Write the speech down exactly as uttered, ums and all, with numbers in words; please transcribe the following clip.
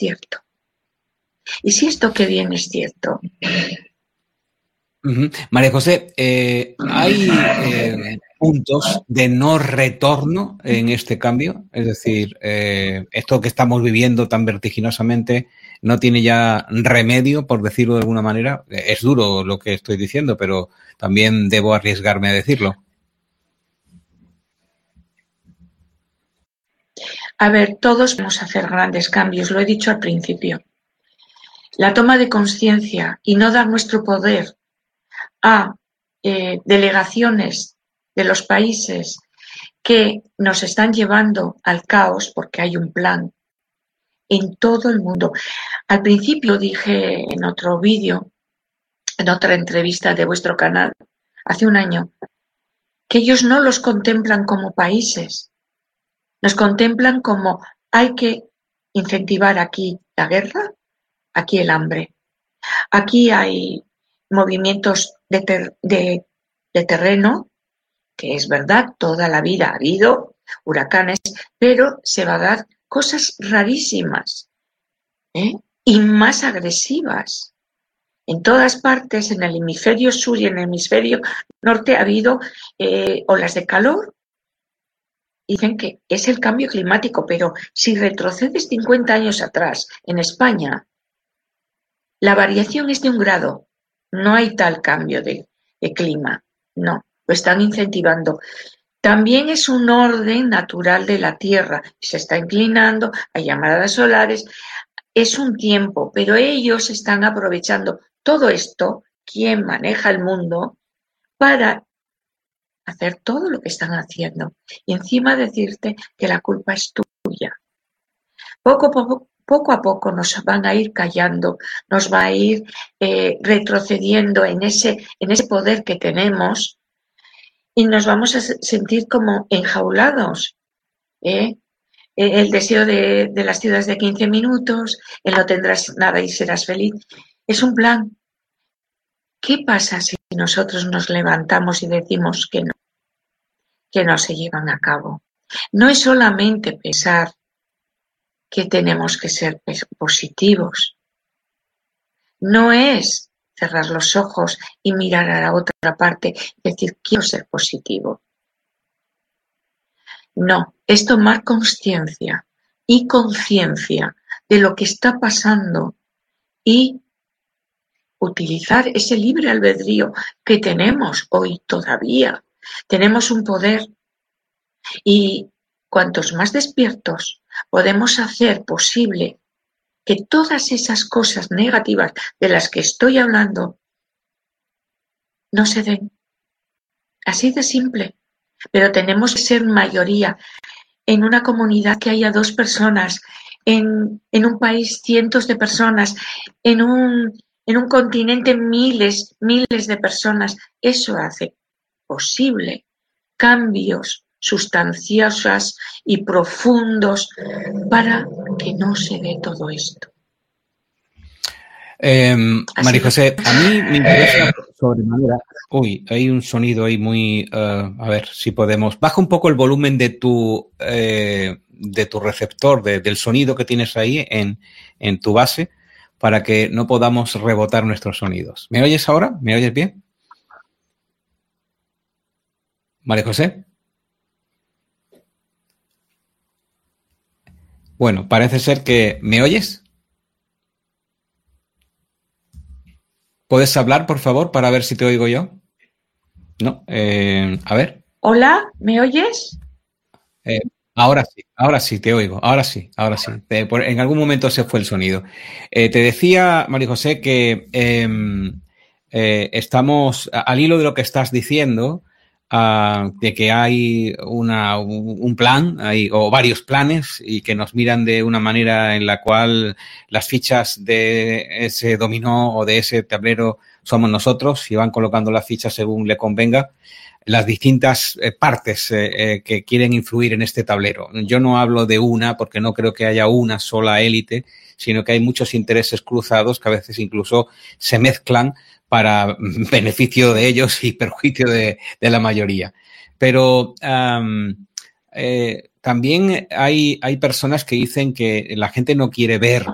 cierto. Y si esto que viene es cierto. Uh-huh. María José, eh, ¿hay eh, puntos de no retorno en este cambio? Es decir, eh, esto que estamos viviendo tan vertiginosamente no tiene ya remedio, por decirlo de alguna manera. Es duro lo que estoy diciendo, pero también debo arriesgarme a decirlo. A ver, todos vamos a hacer grandes cambios, lo he dicho al principio. La toma de conciencia y no dar nuestro poder a eh, delegaciones de los países que nos están llevando al caos, porque hay un plan en todo el mundo. Al principio dije en otro vídeo, en otra entrevista de vuestro canal, hace un año, que ellos no los contemplan como países, nos contemplan como hay que incentivar aquí la guerra, aquí el hambre. Aquí hay movimientos de, ter de, de terreno, que es verdad, toda la vida ha habido huracanes, pero se va a dar cosas rarísimas, ¿eh? Y más agresivas. En todas partes, en el hemisferio sur y en el hemisferio norte, ha habido eh, olas de calor. Dicen que es el cambio climático, pero si retrocedes cincuenta años atrás, en España, la variación es de un grado. No hay tal cambio de, de clima. No, lo están incentivando. También es un orden natural de la Tierra. Se está inclinando, hay llamadas solares. Es un tiempo, pero ellos están aprovechando todo esto, quien maneja el mundo, para hacer todo lo que están haciendo. Y encima decirte que la culpa es tuya. Poco a poco, poco a poco nos van a ir callando, nos va a ir eh, retrocediendo en ese, en ese poder que tenemos y nos vamos a sentir como enjaulados. ¿eh? El deseo de, de las ciudades de quince minutos, el no tendrás nada y serás feliz. Es un plan. ¿Qué pasa si nosotros nos levantamos y decimos que no? Que no se llevan a cabo. No es solamente pensar que tenemos que ser positivos. No es cerrar los ojos y mirar a la otra parte y decir, quiero ser positivo. No, es tomar conciencia y conciencia de lo que está pasando y utilizar ese libre albedrío que tenemos hoy todavía. Tenemos un poder y cuantos más despiertos podemos hacer posible que todas esas cosas negativas de las que estoy hablando no se den. Así de simple. Pero tenemos que ser mayoría. En una comunidad que haya dos personas, en, en un país cientos de personas, en un, en un continente miles, miles de personas. Eso hace posible cambios sustanciosos y profundos para que no se dé todo esto. Eh, María José, a mí me interesa sobremanera. Uy, hay un sonido ahí muy... Uh, a ver si podemos... Baja un poco el volumen de tu, eh, de tu receptor, de, del sonido que tienes ahí en, en tu base, para que no podamos rebotar nuestros sonidos. ¿Me oyes ahora? ¿Me oyes bien? María José. Bueno, parece ser que... ¿Me oyes? ¿Puedes hablar, por favor, para ver si te oigo yo? No, eh, a ver. Hola, ¿me oyes? Eh, ahora sí, ahora sí, te oigo. Ahora sí, ahora sí. Eh, por, en algún momento se fue el sonido. Eh, te decía, María José, que eh, eh, estamos al hilo de lo que estás diciendo, uh, de que hay una, un plan hay, o varios planes y que nos miran de una manera en la cual las fichas de ese dominó o de ese tablero somos nosotros y van colocando las fichas según le convenga las distintas eh, partes eh, eh, que quieren influir en este tablero. Yo no hablo de una porque no creo que haya una sola élite, sino que hay muchos intereses cruzados que a veces incluso se mezclan para beneficio de ellos y perjuicio de, de la mayoría. Pero um, eh, también hay, hay personas que dicen que la gente no quiere ver